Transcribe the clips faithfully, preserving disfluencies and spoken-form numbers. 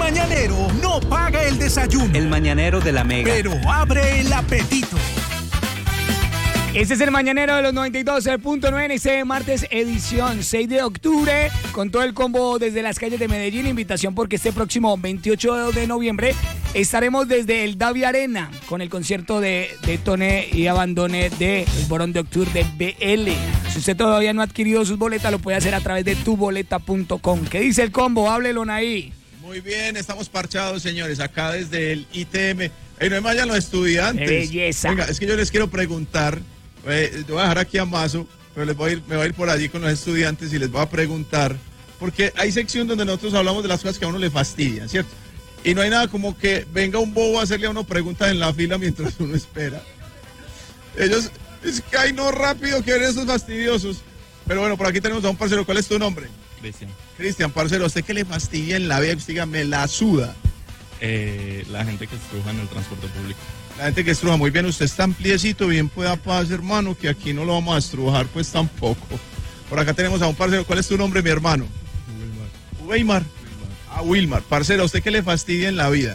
mañanero no paga el desayuno. El mañanero de la Mega. Pero abre el apetito. Este es el mañanero de los noventa y dos punto nueve en este martes, edición seis de octubre, con todo el combo desde las calles de Medellín. Invitación porque este próximo veintiocho de noviembre estaremos desde el Davi Arena con el concierto de, de Tone y Abandone de El Borón de Octubre de B L. Si usted todavía no ha adquirido sus boletas, lo puede hacer a través de tu boleta punto com. ¿Qué dice el combo? Háblelo ahí. Muy bien, estamos parchados, señores, acá desde el I T M. Ey, no me vayan los estudiantes. ¡Qué belleza! Venga, es que yo les quiero preguntar. Eh, voy a dejar aquí a Mazo, pero les voy a ir, me voy a ir por allí con los estudiantes y les voy a preguntar, porque hay sección donde nosotros hablamos de las cosas que a uno le fastidian, ¿cierto? Y no hay nada como que venga un bobo a hacerle a uno preguntas en la fila mientras uno espera. Ellos, es que hay no rápido que ven esos fastidiosos. Pero bueno, por aquí tenemos a un parcero. ¿Cuál es tu nombre? Cristian. Cristian, parcero, ¿a usted qué le fastidia en la vida? Usted diga, me la suda. Eh, la gente que estruja en el transporte público. La gente que estruja, muy bien, usted está ampliecito, bien pueda paz, hermano, que aquí no lo vamos a estrujar, pues tampoco. Por acá tenemos a un parcero. ¿Cuál es tu nombre, mi hermano? Wilmar. Weimar. Ah, Wilmar. Parcero, ¿a usted qué le fastidia en la vida?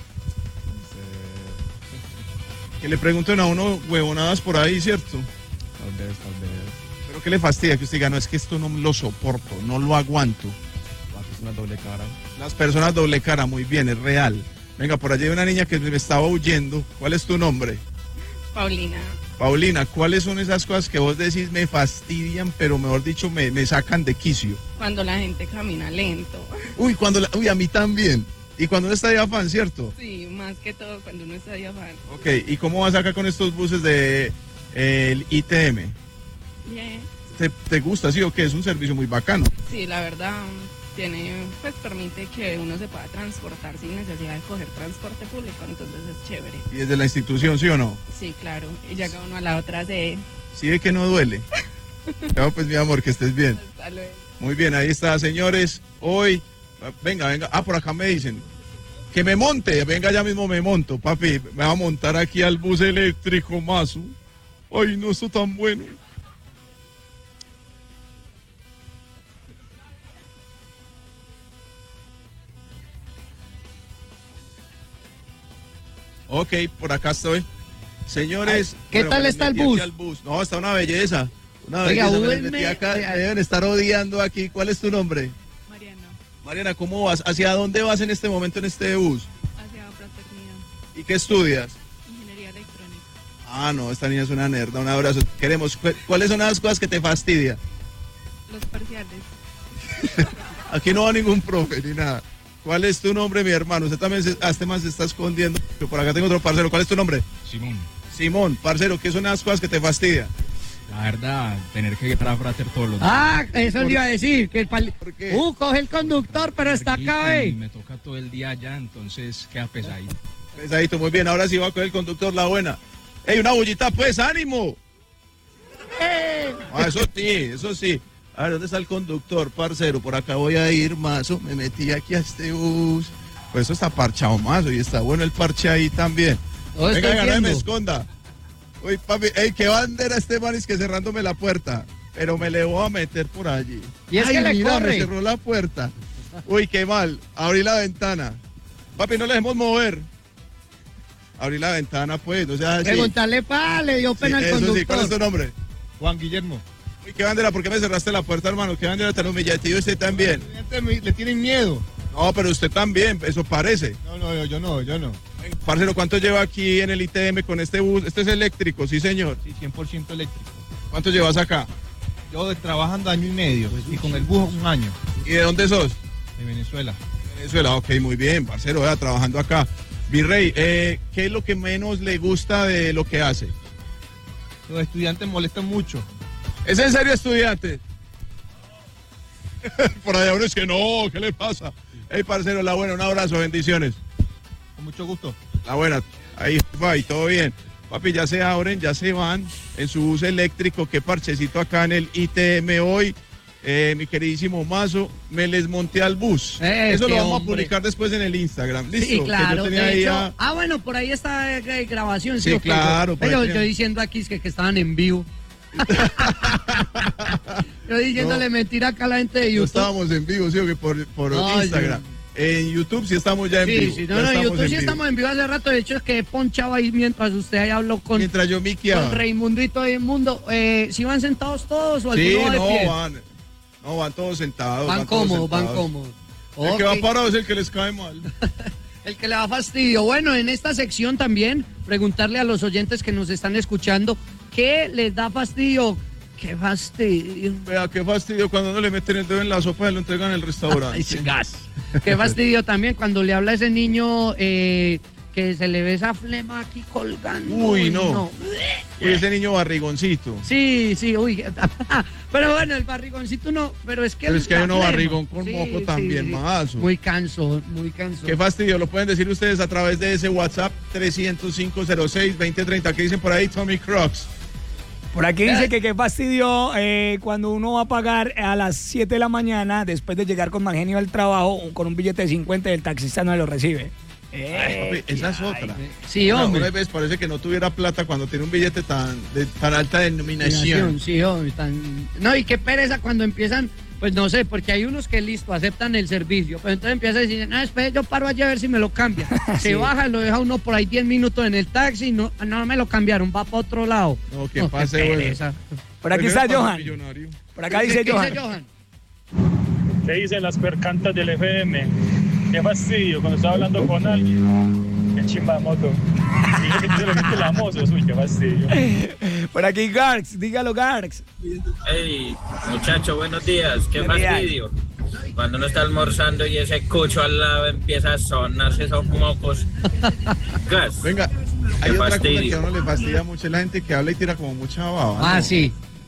Que le pregunten a uno huevonadas por ahí, ¿cierto? Tal vez, tal vez. ¿Pero qué le fastidia? Que usted diga, no, es que esto no lo soporto, no lo aguanto. La persona doble cara. Las personas doble cara, muy bien, es real. Venga, por allí hay una niña que me estaba huyendo. ¿Cuál es tu nombre? Paulina. Paulina, ¿cuáles son esas cosas que vos decís me fastidian, pero mejor dicho, me, me sacan de quicio? Cuando la gente camina lento. Uy, cuando la, uy, a mí también. Y cuando uno está de afán, ¿cierto? Sí, más que todo cuando uno está de afán. Ok, ¿y cómo vas acá con estos buses de eh, el I T M? Bien. ¿Te, ¿Te gusta, sí o qué? Es un servicio muy bacano. Sí, la verdad, tiene, pues permite que uno se pueda transportar sin necesidad de coger transporte público, entonces es chévere. ¿Y desde la institución, sí o no? Sí, claro, y llega uno a la otra de... Sí, de que no duele. No, pues mi amor, que estés bien. Hasta luego. Muy bien, ahí está, señores. Hoy, venga, venga. Ah, por acá me dicen que me monte. Venga, ya mismo me monto, papi. Me va a montar aquí al bus eléctrico, Mazo. Ay, no, esto tan bueno. Ok, por acá estoy. Señores, ¿qué bueno, tal me está el metí bus? aquí al bus? No, está una belleza. Una Oiga, belleza. Me búdenme. metí acá, me deben estar odiando aquí. ¿Cuál es tu nombre? Mariana, Mariana, ¿cómo vas? ¿Hacia dónde vas en este momento en este bus? hacia fraternidad, ¿Y qué estudias? ingeniería electrónica. Ah, no, esta niña es una nerda. Un abrazo. Queremos. cu- ¿Cuáles son las cosas que te fastidian? Los parciales. Aquí no va ningún profe ni nada. ¿Cuál es tu nombre, mi hermano? Usted también, se, a este man se está escondiendo. Yo por acá tengo otro parcero. ¿Cuál es tu nombre? Simón. Simón, parcero, ¿qué son las cosas que te fastidian? La verdad, tener que entrar a frater todos los días. Ah, eso le iba a decir, que el pal... ¿Por qué? Uh, coge el conductor, pero está acá, Y eh. me toca todo el día allá, entonces queda pesadito. Pesadito, muy bien. Ahora sí va con el conductor, la buena. ¡Ey, una bullita, pues, ánimo! Ah, eso sí, eso sí. A ver, ¿dónde está el conductor, parcero? Por acá voy a ir, Mazo. Me metí aquí a este bus. Pues eso está parchado, Mazo, y está bueno el parche ahí también. No Venga, estoy venga, no me viendo. esconda. Uy, papi, ey, qué bandera este man es que cerrándome la puerta. Pero me le voy a meter por allí. Y es Ay, que le mira, corre. me cerró la puerta. Uy, qué mal. Abrí la ventana. Papi, no le dejemos mover. Abrí la ventana, pues, no seas así. Preguntarle, pa, le dio Sí, pena al eso conductor. sí, ¿cuál es tu nombre? Juan Guillermo. Uy, qué bandera, ¿por qué me cerraste la puerta, hermano? ¿Qué bandera tan humillativo? Usted también. Le tienen miedo. No, pero usted también, eso parece. No, no, yo no, yo no. Parcero, ¿cuánto lleva aquí en el I T M con este bus? Este es eléctrico, sí, señor. Sí, cien por ciento eléctrico. ¿Cuánto llevas acá? Yo trabajando año y medio y con el bus un año. ¿Y de dónde sos? De Venezuela. Venezuela, ok, muy bien, parcero, vea, trabajando acá. Virrey, eh, ¿qué es lo que menos le gusta de lo que hace? Los estudiantes molestan mucho. ¿Es en serio, estudiante? Por allá uno es que no, ¿qué le pasa? Hey, parcero, la buena, un abrazo, bendiciones. Con mucho gusto. La buena, ahí va y todo bien. Papi, ya se abren, ya se van en su bus eléctrico. Qué parchecito acá en el I T M hoy. Eh, mi queridísimo Mazo, me les monté al bus. Eh, Eso lo qué vamos hombre. a publicar después en el Instagram. ¿Listo? Sí, Que claro. yo tenía de ahí hecho- a- Ah, bueno, por ahí está eh, grabación. Sí, o qué? claro, por Pero ahí yo tenía- diciendo aquí es que, que estaban en vivo. Yo diciéndole No. mentira acá a la gente de No YouTube. estábamos en vivo, sí, o que por, por No, Instagram. En YouTube sí estamos ya en Sí, vivo. sí, ya no, no, en estamos YouTube en sí vivo. estamos en vivo hace rato. De hecho, es que ponchaba ahí mientras usted ahí habló con, Mientras yo miqueaba. con Raimundo y todo el mundo. Eh, ¿Sí van sentados todos o alguno Sí, va de no, pie? van. No, van todos sentados. Van todos cómodos, van sentados. cómodos. El que va Ok. parado es el que les cae mal. El que le da fastidio. Bueno, en esta sección también, preguntarle a los oyentes que nos están escuchando, ¿qué les da fastidio? ¡Qué fastidio! Vea, qué fastidio cuando no le meten el dedo en la sopa y lo entregan en el restaurante. Ay, gas. Qué fastidio también cuando le habla a ese niño eh, que se le ve esa flema aquí colgando. Uy, no. Y ese niño barrigoncito. Sí, sí, uy. Pero bueno, el barrigoncito no, pero es que... Pero el- es que hay la uno flema. barrigón con moco también, mazo. Muy canso, muy canso. Qué fastidio, lo pueden decir ustedes a través de ese WhatsApp trescientos cinco cero seis veinte treinta. ¿Qué dicen por ahí, Tommy Crocs? Por aquí dice que qué fastidio eh, cuando uno va a pagar a las siete de la mañana después de llegar con mal genio al trabajo con un billete de cincuenta y el taxista no lo recibe. Ay, papi, esa es otra. Sí, hombre. Una vez parece que no tuviera plata cuando tiene un billete tan, de tan alta denominación. Sí, hombre, tan- No, y qué pereza cuando empiezan, pues no sé, porque hay unos que listo, aceptan el servicio, pero entonces empieza a decir, no, espera, yo paro allá a ver si me lo cambia. Se Sí. baja, lo deja uno por ahí diez minutos en el taxi, no, no me lo cambiaron, va para otro lado. No, que No, pase, qué güey. pereza. Por aquí Primero está para Johan. el millonario. Por acá ¿Qué- dice qué Johan. Johan? ¿Qué dicen las percantas del F M? Qué fastidio cuando estaba hablando con alguien. Qué chimba de moto. Y que se le mete la moto, uy, qué fastidio. Por aquí Garx, dígalo Garx. Hey, muchacho, buenos días. Qué Buenos días. fastidio. Cuando uno está almorzando y ese cucho al lado empieza a sonarse esos mocos. Gas. Venga, hay Qué otra cosa fastidio. que a uno le fastidia mucho, es la gente que habla y tira como mucha baba. Ah, ¿no? sí.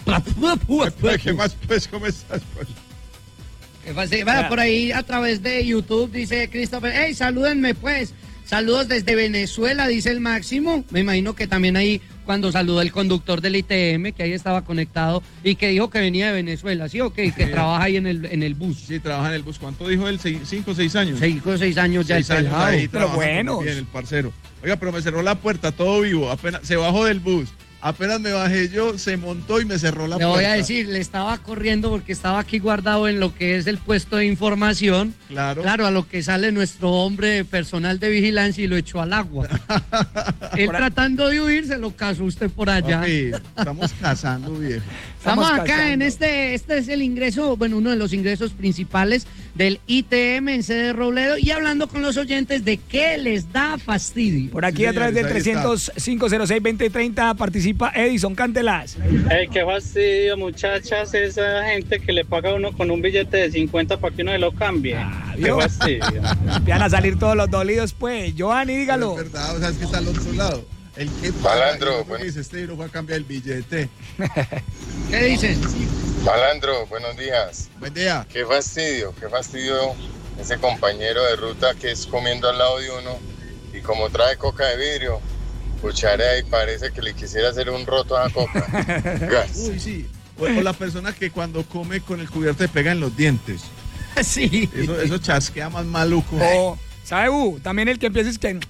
¿Qué más, pues? ¿Cómo estás, pues? Qué fácil. Vaya, por ahí a través de YouTube dice Christopher, hey, salúdenme pues. Saludos desde Venezuela, dice el Máximo. Me imagino que también ahí cuando saludó el conductor del I T M, que ahí estaba conectado y que dijo que venía de Venezuela, ¿sí o qué? Que Sí. trabaja ahí en el, en el bus. Sí, trabaja en el bus. ¿Cuánto dijo él? ¿Seis- ¿Cinco o seis años? Cinco o seis años ya Seis el años pelado. ahí Pero trabajando buenos. bien, el parcero. Oiga, pero me cerró la puerta, todo vivo. Apenas se bajó del bus. Apenas me bajé yo, se montó y me cerró la Le puerta. voy a decir, le estaba corriendo porque estaba aquí guardado en lo que es el puesto de información. Claro. Claro, a lo que sale nuestro hombre personal de vigilancia y lo echó al agua. Él Por a- tratando de huir, se lo casó usted por allá. Papi, estamos cazando, viejo. Estamos Estamos acá cazando. en este, este es el ingreso, bueno, uno de los ingresos principales del I T M en sede Robledo y hablando con los oyentes de qué les da fastidio. Por aquí Sí, a través del señores, ahí está. trescientos cinco cero seis veinte treinta participa Edison Cántelas. Ey, qué fastidio, muchachas, esa gente que le paga a uno con un billete de cincuenta para que uno se lo cambie. Ah, Qué ¿vio? fastidio. Van a salir todos los dolidos, pues. Giovanni, dígalo. Es verdad, o sea, es que está al otro lado. El que Malandro, bueno. dice, este no va a cambiar el billete. ¿Qué dicen? Malandro, buenos días. Buen día. Qué fastidio, qué fastidio ese compañero de ruta que es comiendo al lado de uno y como trae coca de vidrio, cucharea y parece que le quisiera hacer un roto a la coca. Gas. Uy, sí. O, o la persona que cuando come con el cubierto le pega en los dientes. Sí. Eso, eso chasquea más maluco. O, ¿sabe, U? También el que empieza es que...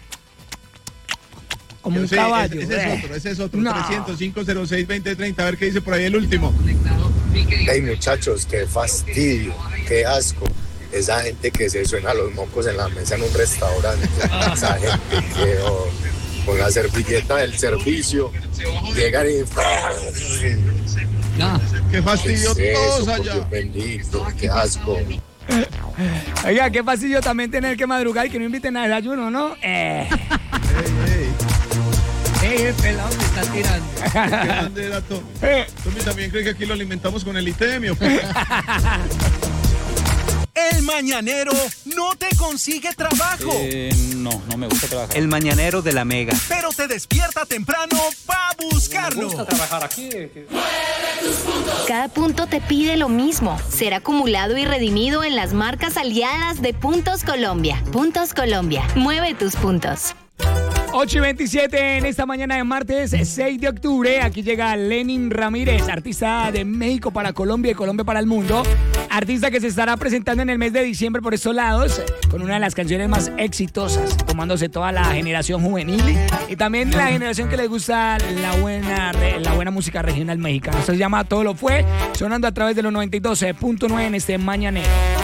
Como un Sí, caballo. Ese, ese eh. es otro, ese es otro. No. trescientos cinco cero seis veinte treinta. A ver qué dice por ahí el último. Hey muchachos, qué fastidio, qué asco. Esa gente que se suena los mocos en la mesa en un restaurante. Esa gente que oh, con la servilleta del servicio llegan y... No. Qué fastidio ¿Qué es eso, todos por allá. Dios bendito, qué asco. Oiga, qué fastidio también tener que madrugar y que no inviten a desayuno, ¿no? Eh. Ey, ey. Ey, el pelado me está tirando. ¿Qué bandera, Tommy? Tommy también cree que aquí lo alimentamos con el I T M, ¿o qué? El mañanero no te consigue trabajo, Eh, no, no me gusta trabajar. El mañanero de la Mega. pero te despierta temprano para buscarlo. Me gusta trabajar aquí. Cada punto te pide lo mismo, ser acumulado y redimido en las marcas aliadas de Puntos Colombia. Puntos Colombia, mueve tus puntos. ocho y veintisiete en esta mañana de martes seis de octubre. Aquí llega Lenin Ramírez, artista de México para Colombia y Colombia para el mundo. Artista que se estará presentando en el mes de diciembre por estos lados con una de las canciones más exitosas, tomándose toda la generación juvenil y también la generación que le gusta la buena, la buena música regional mexicana. Esto se llama Todo lo Fue, sonando a través de los noventa y dos punto nueve en este mañanero.